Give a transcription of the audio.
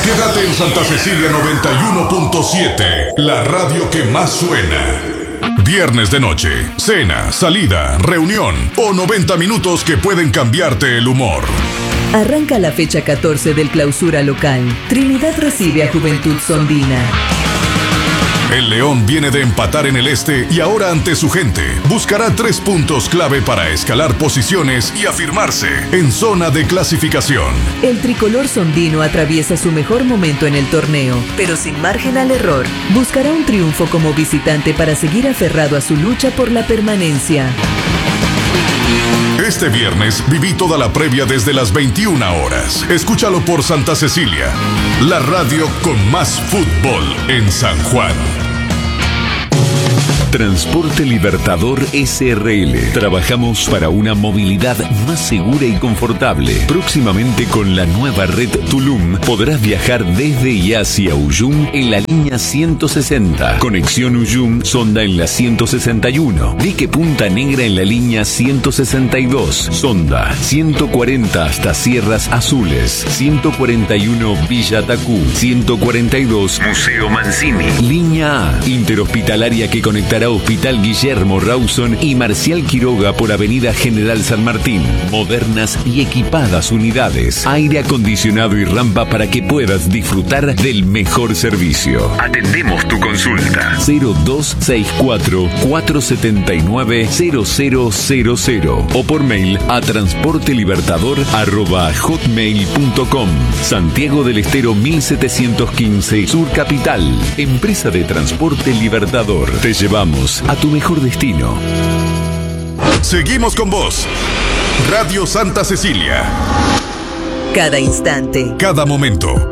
Quédate en Santa Cecilia 91.7, la radio que más suena. Viernes de noche, cena, salida, reunión o 90 minutos que pueden cambiarte el humor. Arranca la fecha 14 del clausura local. Trinidad recibe a Juventud Sondina. El León viene de empatar en el este y ahora ante su gente buscará 3 puntos clave para escalar posiciones y afirmarse en zona de clasificación. El tricolor sondino atraviesa su mejor momento en el torneo, pero sin margen al error. Buscará un triunfo como visitante para seguir aferrado a su lucha por la permanencia. Este viernes viví toda la previa desde las 21 horas. Escúchalo por Santa Cecilia, la radio con más fútbol en San Juan. Transporte Libertador SRL. Trabajamos para una movilidad más segura y confortable. Próximamente con la nueva red Tulum podrás viajar desde y hacia Uyum en la línea 160. Conexión Uyum-Sonda en la 161. Dique Punta Negra en la línea 162. Sonda 140 hasta Sierras Azules. 141 Villa Tacú. 142 Museo Mancini. Línea A. Interhospitalaria que conectará Hospital Guillermo Rawson y Marcial Quiroga por Avenida General San Martín. Modernas y equipadas unidades, aire acondicionado y rampa para que puedas disfrutar del mejor servicio. Atendemos tu consulta. 0264-479-0000 o por mail a transportelibertador@hotmail.com. Santiago del Estero 1715 Sur Capital. Empresa de Transporte Libertador. Te llevamos a tu mejor destino. Seguimos con vos. Radio Santa Cecilia. Cada instante. Cada momento.